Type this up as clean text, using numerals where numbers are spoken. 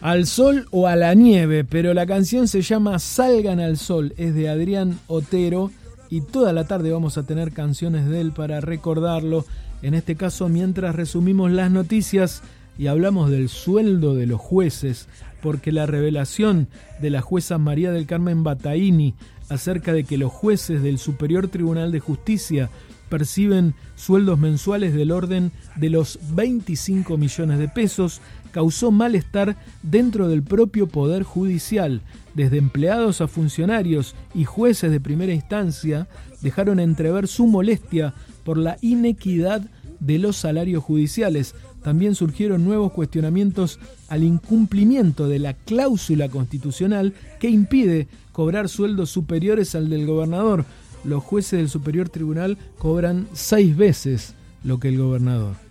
Al sol o a la nieve, pero la canción se llama Salgan al Sol, es de Adrián Otero y toda la tarde vamos a tener canciones de él para recordarlo, en este caso mientras resumimos las noticias y hablamos del sueldo de los jueces, porque la revelación de la jueza María del Carmen Bataini acerca de que los jueces del Superior Tribunal de Justicia perciben sueldos mensuales del orden de los 25 millones de pesos, causó malestar dentro del propio Poder Judicial. Desde empleados a funcionarios y jueces de primera instancia dejaron entrever su molestia por la inequidad de los salarios judiciales. También surgieron nuevos cuestionamientos al incumplimiento de la cláusula constitucional que impide cobrar sueldos superiores al del gobernador. Los jueces del Superior Tribunal cobran 6 veces lo que el gobernador.